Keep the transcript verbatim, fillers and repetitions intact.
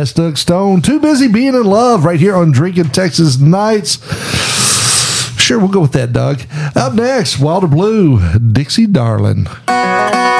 That's Doug Stone. Too Busy Being in Love right here on Drinking Texas Nights. Sure, we'll go with that, Doug. Up next, Wilder Blue, Dixie Darling.